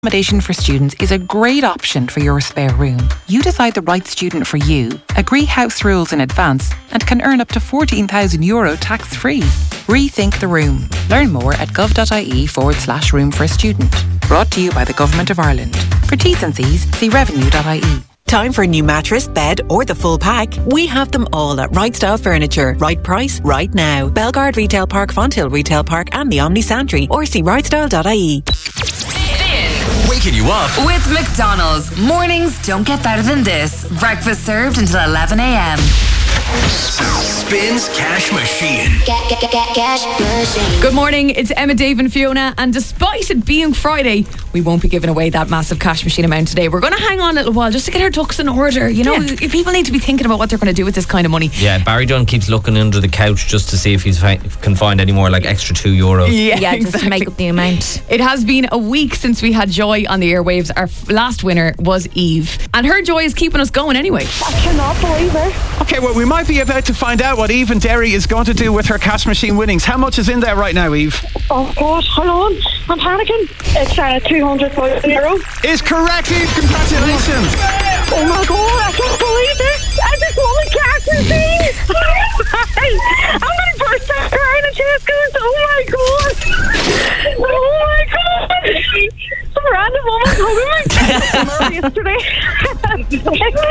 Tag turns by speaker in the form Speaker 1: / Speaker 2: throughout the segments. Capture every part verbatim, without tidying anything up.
Speaker 1: Accommodation for students is a great option for your spare room. You decide the right student for you, agree house rules in advance, and can earn up to fourteen thousand euro tax-free. Rethink the room. Learn more at gov.ie forward slash room for a student. Brought to you by the Government of Ireland. For T's and C's, see revenue dot I E.
Speaker 2: Time for a new mattress, bed or the full pack? We have them all at Right Style Furniture. Right price, right now. Belgard Retail Park, Fonthill Retail Park and the Omni Santry, or see right style dot I E.
Speaker 3: Waking you up
Speaker 4: with McDonald's. Mornings don't get better than this. Breakfast served until eleven a.m.
Speaker 3: Spins Cash Machine.
Speaker 5: Get, get, get, get, cash machine.
Speaker 6: Good morning, it's Emma, Dave and Fiona, and despite it being Friday, we won't be giving away that massive cash machine amount today. We're going to hang on a little while just to get our ducks in order. You know, yeah. People need to be thinking about what they're going to do with this kind of money.
Speaker 7: Yeah, Barry Dunn keeps looking under the couch just to see if he fi- can find any more like extra two euros.
Speaker 6: Yeah,
Speaker 8: yeah
Speaker 6: exactly.
Speaker 8: Just to make up the amount.
Speaker 6: It has been a week since we had Joy on the airwaves. Our f- last winner was Eve, and her joy is keeping us going anyway.
Speaker 9: I cannot believe it.
Speaker 10: Okay, well, we might be about to find out what Eve in Derry is going to do with her cash machine winnings. How much is in there right now, Eve?
Speaker 9: Oh, God, hold on. I'm panicking. It's uh, two hundred euro.
Speaker 10: Is correct, Eve. Congratulations.
Speaker 9: Oh, my God, I can't believe this. I just won the cash machine. I'm going to burst out crying and just goes, oh, my God. Oh, my God. Some random woman hugging me yesterday. And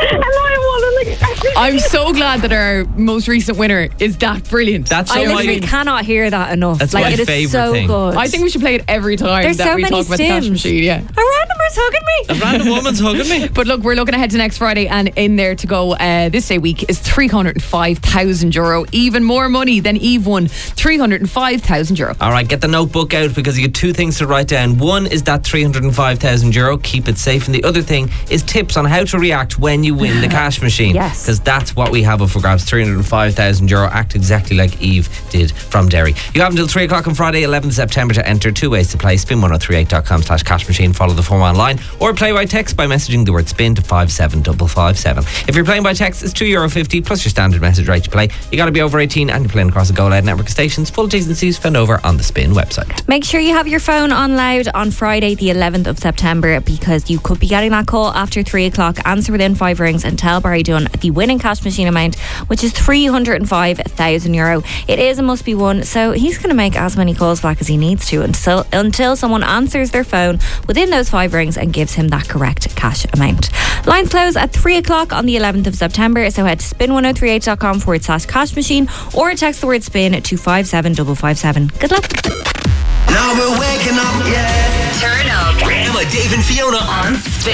Speaker 9: I won the cash machine.
Speaker 6: I'm so glad that our most recent winner is that brilliant.
Speaker 7: That's
Speaker 8: I
Speaker 7: so
Speaker 8: literally
Speaker 7: my,
Speaker 8: cannot hear that enough.
Speaker 7: That's
Speaker 8: like
Speaker 7: my
Speaker 8: it is
Speaker 7: favourite
Speaker 8: so
Speaker 7: thing.
Speaker 8: good.
Speaker 6: I think we should play it every time
Speaker 8: There's
Speaker 6: that
Speaker 8: so
Speaker 6: we
Speaker 8: many
Speaker 6: talk about the cash
Speaker 8: stims.
Speaker 6: machine. Yeah.
Speaker 8: A randomer's hugging me.
Speaker 7: a random woman's hugging me.
Speaker 6: But look, we're looking ahead to next Friday, and in there to go uh, this day week is three hundred five thousand euro. Even more money than Eve won, three hundred five thousand euro.
Speaker 7: All right, get the notebook out because you get two things to write down. One is that three hundred five thousand euro, keep it safe. And the other thing is tips on how to react when you win the cash machine.
Speaker 8: Yes.
Speaker 7: Because that's what we have up for grabs, three hundred five thousand euro. Act exactly like Eve did from Derry. You have until three o'clock on Friday, eleventh September to enter. Two ways to play. spin one oh three eight dot com slash cash machine. Follow the form online or play by text by messaging the word spin to five seven five five seven. If you're playing by text, it's two euro fifty plus your standard message rate to play. You got to be over eighteen and you're playing across a Go Loud network of stations. Full T's and C's found over on the Spin website.
Speaker 8: Make sure you have your phone on loud on Friday the eleventh of September because you could be getting that call after three o'clock. Answer within five rings and tell Barry Dunn the winning cash machine amount, which is three hundred five thousand euro. It is a must be won, so he's going to make as many calls back as he needs to until, until someone answers their phone within those five rings and gives him that correct cash amount. Lines close at three o'clock on the eleventh of September, so head to spin one oh three eight dot com forward slash cash machine or text the word spin to five seven five five seven. Good luck.
Speaker 3: Now we're waking up, yeah.
Speaker 4: Turn up.
Speaker 3: Emma, Dave and Fiona on Spin.